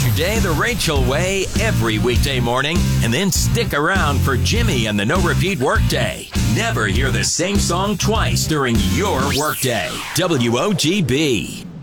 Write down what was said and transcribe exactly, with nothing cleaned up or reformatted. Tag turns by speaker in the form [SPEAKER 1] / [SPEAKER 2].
[SPEAKER 1] your day the Rachel way every weekday morning, and then stick around for Jimmy and the No Repeat Workday. Never hear the same song twice during your workday. W O G B.